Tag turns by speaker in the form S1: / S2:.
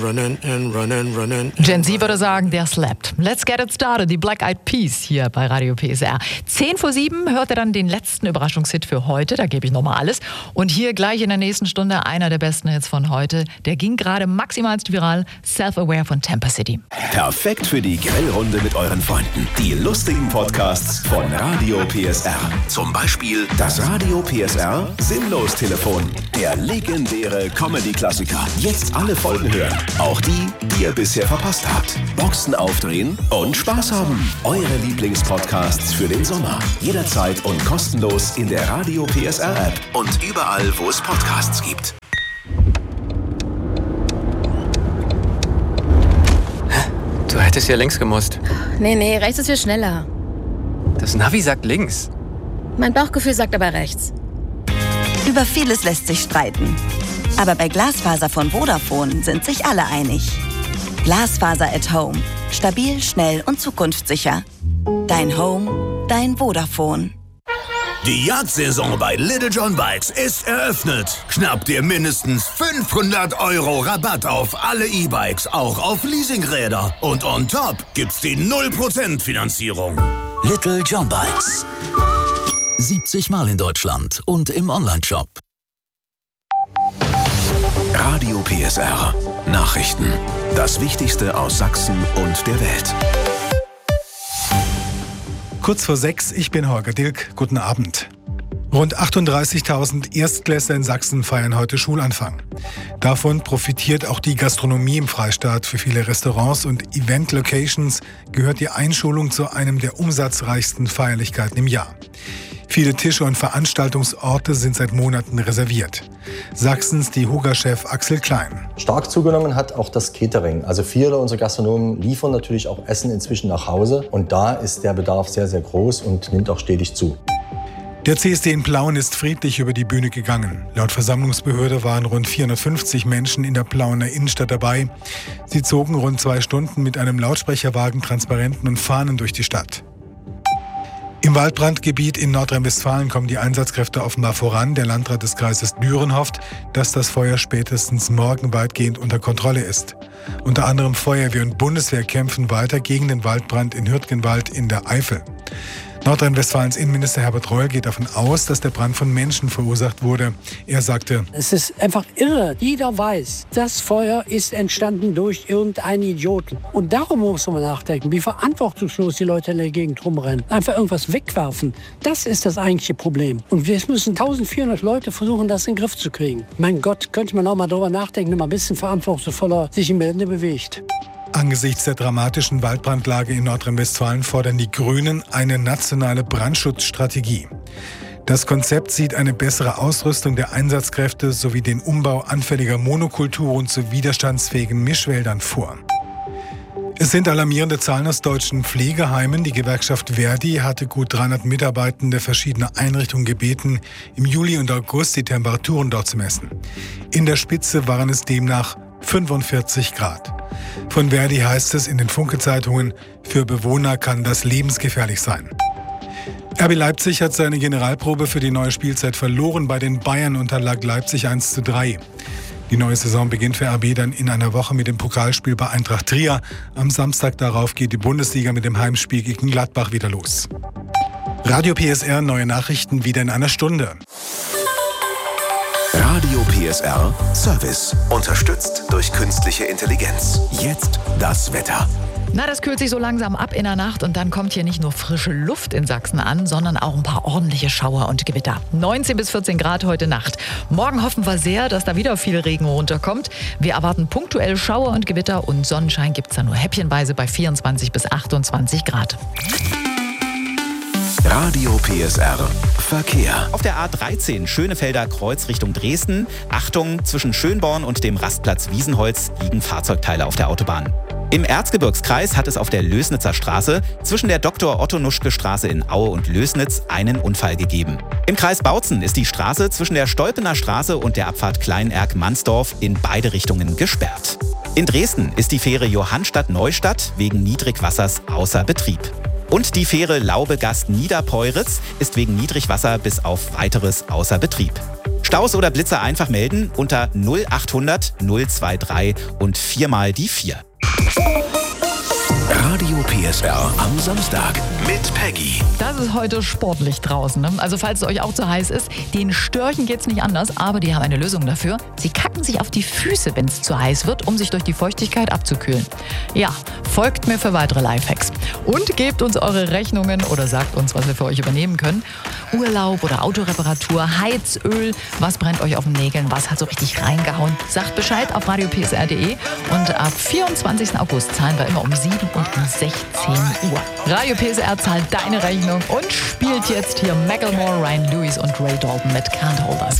S1: Gen Z würde sagen, der slappt. Let's get it started, die Black Eyed Peas hier bei Radio PSR. 7:10 hört ihr dann den letzten Überraschungshit für heute, da gebe ich nochmal alles. Und hier gleich in der nächsten Stunde einer der besten Hits von heute. Der ging gerade maximalst viral, Self-Aware von Tampa City.
S2: Perfekt für die Grillrunde mit euren Freunden. Die lustigen Podcasts von Radio PSR. Zum Beispiel das Radio PSR Sinnlos-Telefon. Der legendäre Comedy-Klassiker. Jetzt alle Folgen hören. Auch die, die ihr bisher verpasst habt. Boxen aufdrehen und Spaß haben. Eure Lieblingspodcasts für den Sommer. Jederzeit und kostenlos in der Radio PSR App und überall, wo es Podcasts gibt.
S3: Du hättest ja links gemusst.
S4: Nee, rechts ist viel schneller.
S3: Das Navi sagt links.
S4: Mein Bauchgefühl sagt aber rechts.
S5: Über vieles lässt sich streiten. Aber bei Glasfaser von Vodafone sind sich alle einig. Glasfaser at Home. Stabil, schnell und zukunftssicher. Dein Home, dein Vodafone.
S2: Die Jagdsaison bei Little John Bikes ist eröffnet. Schnapp dir mindestens 500 € Rabatt auf alle E-Bikes, auch auf Leasingräder. Und on top gibt's die 0% Finanzierung.
S6: Little John Bikes. 70 Mal in Deutschland und im Onlineshop.
S2: Radio PSR. Nachrichten. Das Wichtigste aus Sachsen und der Welt.
S7: Kurz vor 6, ich bin Holger Dilk. Guten Abend. Rund 38.000 Erstklässler in Sachsen feiern heute Schulanfang. Davon profitiert auch die Gastronomie im Freistaat. Für viele Restaurants und Event-Locations gehört die Einschulung zu einem der umsatzreichsten Feierlichkeiten im Jahr. Viele Tische und Veranstaltungsorte sind seit Monaten reserviert. Sachsens DEHOGA-Chef Axel Klein.
S8: Stark zugenommen hat auch das Catering. Also viele unserer Gastronomen liefern natürlich auch Essen inzwischen nach Hause. Und da ist der Bedarf sehr, sehr groß und nimmt auch stetig zu.
S7: Der CSD in Plauen ist friedlich über die Bühne gegangen. Laut Versammlungsbehörde waren rund 450 Menschen in der Plauener Innenstadt dabei. Sie zogen rund 2 Stunden mit einem Lautsprecherwagen, Transparenten und Fahnen durch die Stadt. Im Waldbrandgebiet in Nordrhein-Westfalen kommen die Einsatzkräfte offenbar voran. Der Landrat des Kreises Düren hofft, dass das Feuer spätestens morgen weitgehend unter Kontrolle ist. Unter anderem Feuerwehr und Bundeswehr kämpfen weiter gegen den Waldbrand in Hürtgenwald in der Eifel. Nordrhein-Westfalens Innenminister Herbert Reul geht davon aus, dass der Brand von Menschen verursacht wurde. Er sagte:
S9: Es ist einfach irre. Jeder weiß, das Feuer ist entstanden durch irgendeinen Idioten. Und darum muss man nachdenken, wie verantwortungslos die Leute in der Gegend rumrennen. Einfach irgendwas wegwerfen. Das ist das eigentliche Problem. Und wir müssen 1400 Leute versuchen, das in den Griff zu kriegen. Mein Gott, könnte man auch mal darüber nachdenken, wenn man ein bisschen verantwortungsvoller sich im Gelände bewegt.
S7: Angesichts der dramatischen Waldbrandlage in Nordrhein-Westfalen fordern die Grünen eine nationale Brandschutzstrategie. Das Konzept sieht eine bessere Ausrüstung der Einsatzkräfte sowie den Umbau anfälliger Monokulturen zu widerstandsfähigen Mischwäldern vor. Es sind alarmierende Zahlen aus deutschen Pflegeheimen. Die Gewerkschaft Verdi hatte gut 300 Mitarbeitende verschiedener Einrichtungen gebeten, im Juli und August die Temperaturen dort zu messen. In der Spitze waren es demnach 45 Grad. Von Verdi heißt es in den Funke-Zeitungen, für Bewohner kann das lebensgefährlich sein. RB Leipzig hat seine Generalprobe für die neue Spielzeit verloren. Bei den Bayern unterlag Leipzig 1:3. Die neue Saison beginnt für RB dann in einer Woche mit dem Pokalspiel bei Eintracht Trier. Am Samstag darauf geht die Bundesliga mit dem Heimspiel gegen Gladbach wieder los. Radio PSR, neue Nachrichten wieder in einer Stunde.
S2: Radio PSR Service. Unterstützt durch künstliche Intelligenz. Jetzt das Wetter.
S1: Na, das kühlt sich so langsam ab in der Nacht und dann kommt hier nicht nur frische Luft in Sachsen an, sondern auch ein paar ordentliche Schauer und Gewitter. 19 bis 14 Grad heute Nacht. Morgen hoffen wir sehr, dass da wieder viel Regen runterkommt. Wir erwarten punktuell Schauer und Gewitter und Sonnenschein gibt's da nur häppchenweise bei 24 bis 28 Grad.
S2: Radio PSR Verkehr.
S10: Auf der A13 Schönefelder Kreuz Richtung Dresden. Achtung, zwischen Schönborn und dem Rastplatz Wiesenholz liegen Fahrzeugteile auf der Autobahn. Im Erzgebirgskreis hat es auf der Lößnitzer Straße zwischen der Dr.-Otto-Nuschke-Straße in Aue und Lößnitz einen Unfall gegeben. Im Kreis Bautzen ist die Straße zwischen der Stolpener Straße und der Abfahrt Kleinerk-Mansdorf in beide Richtungen gesperrt. In Dresden ist die Fähre Johannstadt-Neustadt wegen Niedrigwassers außer Betrieb. Und die Fähre Laube-Gast-Niederpeuritz ist wegen Niedrigwasser bis auf Weiteres außer Betrieb. Staus oder Blitzer einfach melden unter 0800 023 und 4 mal die 4.
S2: Radio PSR am Samstag mit Peggy.
S1: Das ist heute sportlich draußen. Ne? Also falls es euch auch zu heiß ist, den Störchen geht's nicht anders, aber die haben eine Lösung dafür. Sie kacken sich auf die Füße, wenn es zu heiß wird, um sich durch die Feuchtigkeit abzukühlen. Ja, folgt mir für weitere Lifehacks. Und gebt uns eure Rechnungen oder sagt uns, was wir für euch übernehmen können. Urlaub oder Autoreparatur, Heizöl, was brennt euch auf den Nägeln, was hat so richtig reingehauen. Sagt Bescheid auf radiopsr.de und ab 24. August zahlen wir immer um 7 und um 16 Uhr. Radio PSR zahlt deine Rechnung und spielt jetzt hier Macklemore, Ryan Lewis und Ray Dalton mit Can't Hold Us.